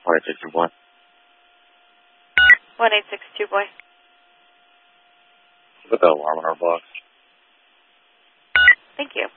1862 boy. 1862 boy. Put the alarm on our box. Thank you.